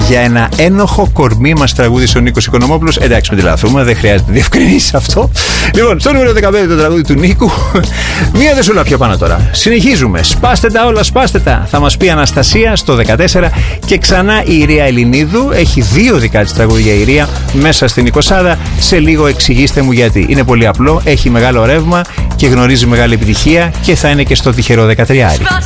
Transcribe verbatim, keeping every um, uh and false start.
για ένα ένοχο κορμί μας τραγούδισε ο Νίκος Οικονομόπουλος. Εντάξει, μην τρελαθούμε, δεν χρειάζεται διευκρινίσεις αυτό. Λοιπόν, στο νούμερο δεκαπέντε το τραγούδι του Νίκου. Μία δεσούλα πιο πάνω τώρα. Συνεχίζουμε. Σπάστε τα όλα, σπάστε τα. Θα μας πει Αναστασία στο δεκατέσσερα. Και ξανά η Ιρία Ελληνίδου. Έχει δύο δικά της τραγούδια η Ιρία μέσα στην εικοσάδα. Σε λίγο εξηγήστε μου γιατί. Είναι πολύ απλό, έχει μεγάλο ρεύμα και γνωρίζει μεγάλη επιτυχία και θα είναι και στο τυχερό δεκατρία.